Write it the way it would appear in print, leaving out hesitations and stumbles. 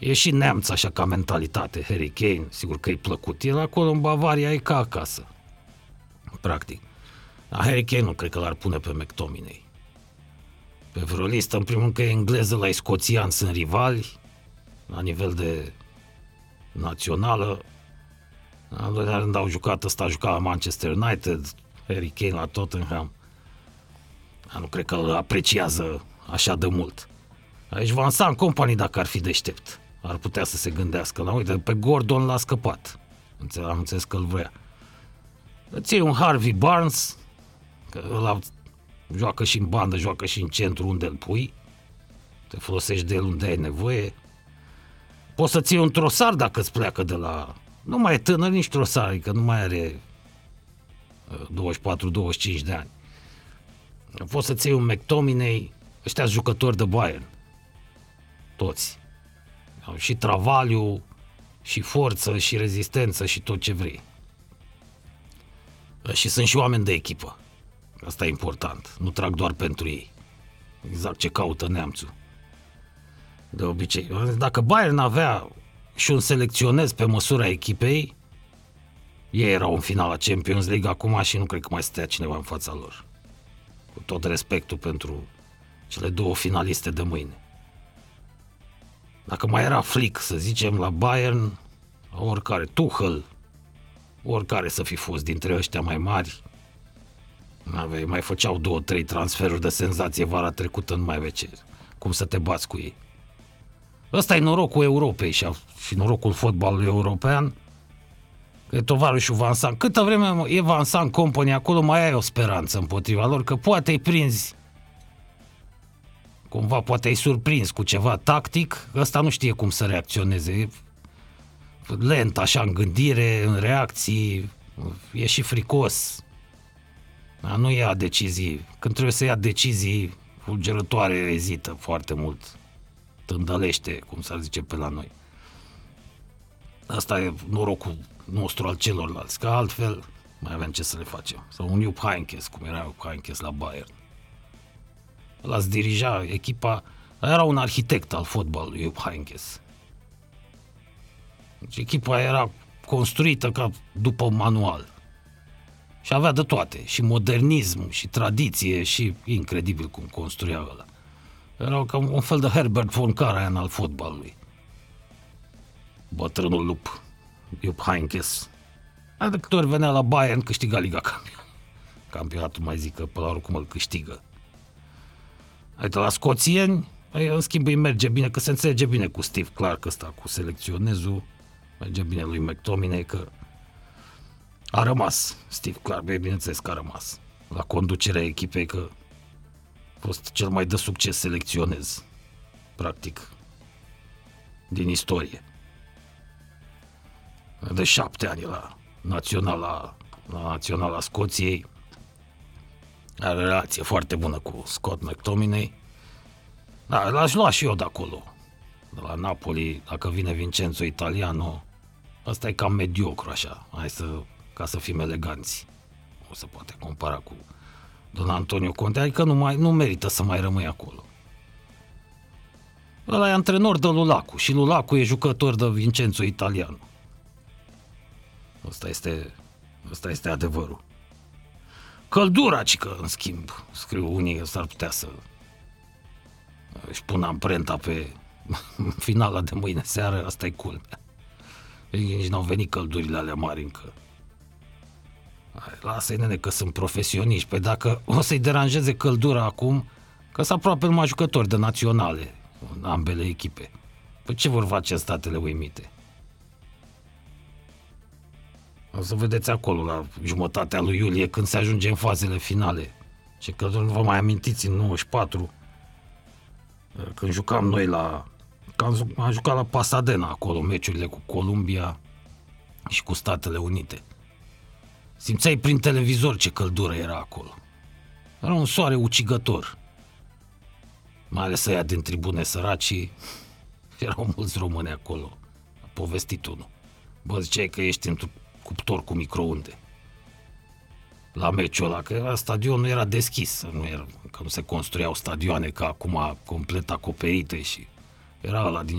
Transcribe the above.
E și neamț așa ca mentalitate, Harry Kane, sigur că e plăcut. El acolo în Bavaria e ca acasă, practic. Dar Harry Kane nu cred că l-ar pune pe McTominay. Pe vreo listă, în primul rând că e engleză, la scoțian sunt rivali, la nivel de națională. În doilea rând au jucat, ăsta a jucat la Manchester United, Harry Kane la Tottenham. Nu cred că îl apreciază așa de mult. Aici Vincent Kompany, dacă ar fi deștept, ar putea să se gândească la, uite, pe Gordon l-a scăpat. Am înțeles că îl vrea. Îți iei un Harvey Barnes, că ăla joacă și în bandă, joacă și în centru, unde îl pui, te folosești de el unde ai nevoie. Poți să-ți iei un Trossard dacă îți pleacă de la... Nu mai e tânăr nici Trossard, adică nu mai are 24-25 de ani. Poți să-ți iei un McTominay, ăștia sunt jucători de Bayern. Toți. Au și travaliu, și forță, și rezistență, și tot ce vrei. Și sunt și oameni de echipă. Asta e important. Nu trag doar pentru ei. Exact ce caută neamțul. De obicei. Dacă Bayern avea și un selecționez pe măsura echipei, ei erau în finala Champions League acum și nu cred că mai stătea cineva în fața lor. Cu tot respectul pentru cele două finaliste de mâine. Dacă mai era Flick, să zicem, la Bayern, oricare, Tuchel, oricare să fi fost dintre ăștia mai mari, mai făceau 2-3 transferuri de senzație vara trecută, nu mai vezi cum să te bați cu ei. Ăsta e norocul Europei și norocul fotbalului european, că e tovarășul Vincent. Câtă vreme e Vincent Kompany acolo, mai ai o speranță împotriva lor, că poate îi prinzi, cumva poate îi surprins cu ceva tactic, ăsta nu știe cum să reacționeze, e lent așa în gândire, în reacții, e și fricos, nu ia decizii, când trebuie să ia decizii fulgerătoare, ezită foarte mult, tândălește, cum s-ar zice pe la noi. Asta e norocul nostru al celorlalți, că altfel mai avem ce să le facem. Sau un Jupp Heynckes, cum era Jupp Heynckes la Bayern. Ăla-ți dirija echipa, era un arhitect al fotbalului, Jupp Heynckes. Deci echipa era construită ca după manual. Și avea de toate, și modernism, și tradiție, și incredibil cum construia ăla. Era ca un fel de Herbert von Karajan al fotbalului. Bătrânul lup, Jupp Heynckes. De câte ori venea la Bayern, câștiga Liga Campionatul, mai zic că până la urmă cum îl câștigă. Uite, la scoțieni, în schimb îi merge bine, că se înțelege bine cu Steve Clarke ăsta, cu selecționezul, merge bine lui McTominay, că a rămas Steve Clarke, bineînțeles că a rămas la conducerea echipei, că a fost cel mai de succes selecționez, practic, din istorie. De 7 ani la Naționala Scoției, are relație foarte bună cu Scott McTominay. Da, l-aș lua și eu de acolo, de la Napoli, dacă vine Vincenzo Italiano. Asta e cam mediocru așa, ca să fim eleganți. Nu se poate compara cu Don Antonio Conte, adică nu merită să mai rămâi acolo. Ăla e antrenor de Lukaku și Lukaku e jucător de Vincenzo Italiano. Asta este adevărul. Căldura, cică, în schimb, scriu unii, s-ar putea să își pună amprenta pe finala de mâine seară, asta e culmea. Nici n-au venit căldurile alea mari încă. Lasă-i, nene, că sunt profesioniști. Păi dacă o să-i deranjeze căldura acum, că sunt aproape numai jucători de naționale în ambele echipe. Păi ce vor face în Statele Uimite? O să vedeți acolo, la jumătatea lui iulie, când se ajunge în fazele finale. Și că nu vă mai amintiți, în 94, când jucam noi am jucat la Pasadena acolo, meciurile cu Columbia și cu Statele Unite. Simțeai prin televizor ce căldură era acolo. Era un soare ucigător. Mai ales ăia din tribune săracii. Erau mulți români acolo. A povestit unul. Bă, ziceai că ești într-un cuptor cu microunde. La meciul ăla, că stadionul era deschis. Că nu se construiau stadioane ca acum complet acoperite și era ăla din